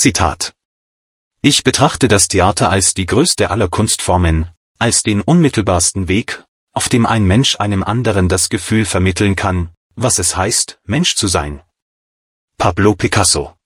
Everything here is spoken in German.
Zitat: Ich betrachte das Theater als die größte aller Kunstformen, als den unmittelbarsten Weg, auf dem ein Mensch einem anderen das Gefühl vermitteln kann, was es heißt, Mensch zu sein. Pablo Picasso.